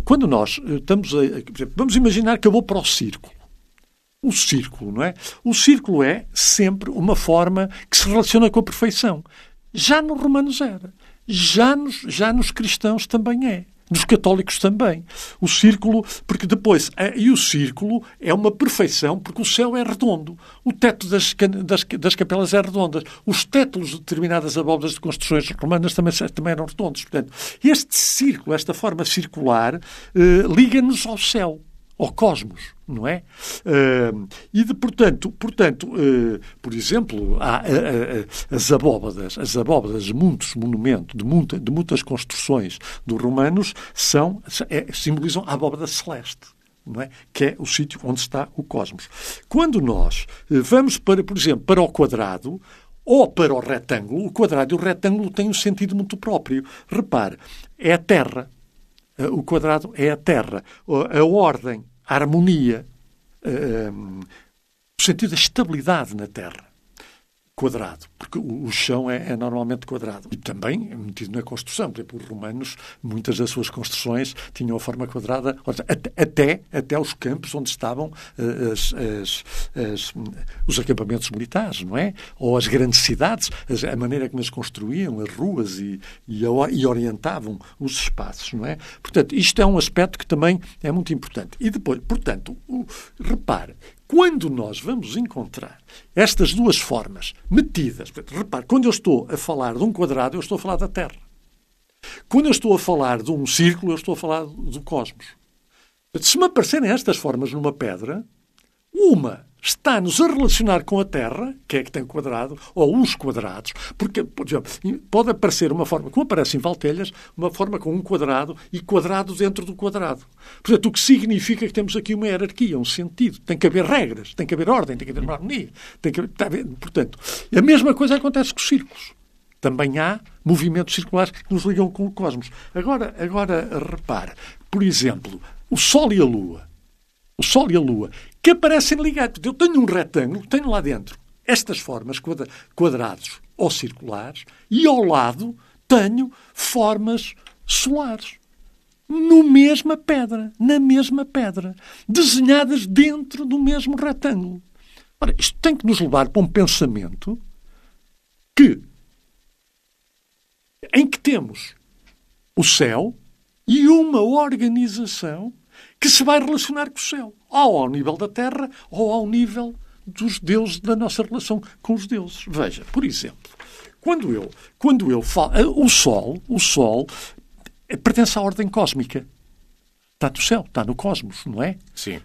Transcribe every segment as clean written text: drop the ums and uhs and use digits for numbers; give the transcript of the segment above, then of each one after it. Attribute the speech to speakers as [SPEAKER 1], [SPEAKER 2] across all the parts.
[SPEAKER 1] quando nós estamos a... Por exemplo, vamos imaginar que eu vou para o círculo. O círculo, não é? O círculo é sempre uma forma que se relaciona com a perfeição. Já nos romanos era. Já nos cristãos também é. Nos católicos também. O círculo, porque depois... E o círculo é uma perfeição porque o céu é redondo. O teto das capelas é redondo. Os tétulos de determinadas abóbadas de construções romanas também eram redondos. Portanto, este círculo, esta forma circular, liga-nos ao céu, ao cosmos, não é? Portanto, por exemplo, há as abóbadas de muitos monumentos, de muitas construções dos romanos, simbolizam a abóbada celeste, não é? Que é o sítio onde está o cosmos. Quando nós vamos, por exemplo, para o quadrado ou para o retângulo, o quadrado e o retângulo têm um sentido muito próprio. Repare, é a Terra. O quadrado é a Terra. A ordem, a harmonia, o sentido da estabilidade na Terra. Quadrado, porque o chão é normalmente quadrado. E também é metido na construção. Por exemplo, os romanos, muitas das suas construções tinham a forma quadrada, até os campos onde estavam os acampamentos militares, não é? Ou as grandes cidades, a maneira como eles construíam as ruas e orientavam os espaços, não é? Portanto, isto é um aspecto que também é muito importante. E depois, portanto, repare, quando nós vamos encontrar estas duas formas metidas... Repare, quando eu estou a falar de um quadrado, eu estou a falar da Terra. Quando eu estou a falar de um círculo, eu estou a falar do cosmos. Se me aparecerem estas formas numa pedra, uma está-nos a relacionar com a Terra, que é que tem quadrado, ou os quadrados, porque, por exemplo, pode aparecer uma forma, como aparece em Valtelhas, uma forma com um quadrado e quadrado dentro do quadrado. Portanto, o que significa que temos aqui uma hierarquia, um sentido. Tem que haver regras, tem que haver ordem, tem que haver uma harmonia. Portanto, a mesma coisa acontece com os círculos. Também há movimentos circulares que nos ligam com o cosmos. Agora repare, por exemplo, o Sol e a Lua. O Sol e a Lua, que aparecem ligados. Eu tenho um retângulo, tenho lá dentro estas formas, quadrados ou circulares, e ao lado tenho formas solares. Na mesma pedra, desenhadas dentro do mesmo retângulo. Ora, isto tem que nos levar para um pensamento em que temos o céu e uma organização que se vai relacionar com o céu, ou ao nível da Terra, ou ao nível dos deuses, da nossa relação com os deuses. Veja, por exemplo, quando eu falo... O Sol pertence à ordem cósmica. Está no céu, está no cosmos, não é?
[SPEAKER 2] Sim.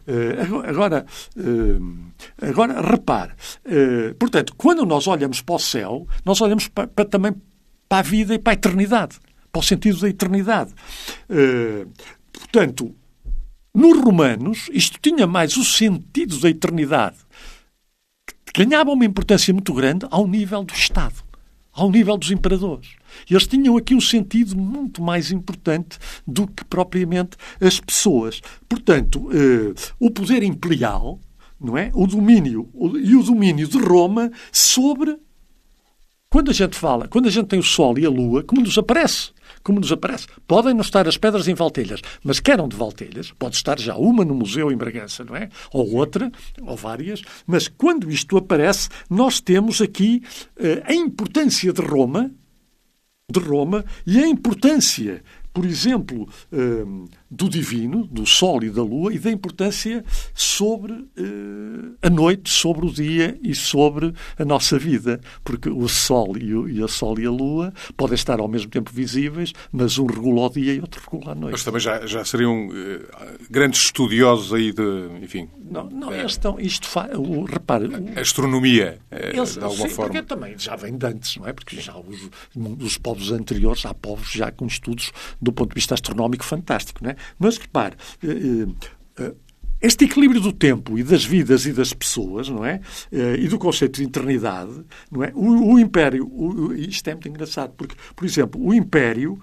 [SPEAKER 1] Agora repare. Portanto, quando nós olhamos para o céu, nós olhamos também para a vida e para a eternidade, para o sentido da eternidade. Portanto, nos romanos, isto tinha mais o sentido da eternidade, que ganhava uma importância muito grande ao nível do Estado, ao nível dos imperadores. Eles tinham aqui um sentido muito mais importante do que propriamente as pessoas. Portanto, o poder imperial, não é? O domínio de Roma sobre... Quando a gente tem o Sol e a Lua, como nos aparece. Podem não estar as pedras em Valtelhas, mas que eram de Valtelhas, pode estar já uma no museu em Bragança, não é? Ou outra, ou várias, mas quando isto aparece, nós temos aqui a importância de Roma e a importância, por exemplo, do divino, do Sol e da Lua, e da importância sobre a noite, sobre o dia e sobre a nossa vida. Porque o Sol e a Lua podem estar ao mesmo tempo visíveis, mas um regula o dia e outro regula a noite.
[SPEAKER 2] Mas também já seriam grandes estudiosos aí de, enfim...
[SPEAKER 1] Não, eles estão... repare...
[SPEAKER 2] A astronomia, de alguma forma.
[SPEAKER 1] Porque também já vem de antes, não é? Porque já os povos anteriores, há povos já com estudos do ponto de vista astronómico fantástico, não é? Mas, repare, este equilíbrio do tempo e das vidas e das pessoas, não é? E do conceito de eternidade, não é? O Império, isto é muito engraçado, porque, por exemplo, o Império,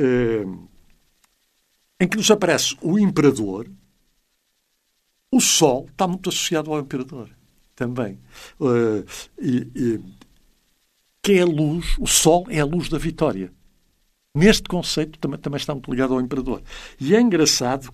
[SPEAKER 1] em que nos aparece o Imperador, o Sol está muito associado ao Imperador, também. Que é a luz, o Sol é a luz da vitória. Neste conceito também está muito ligado ao Imperador. E é engraçado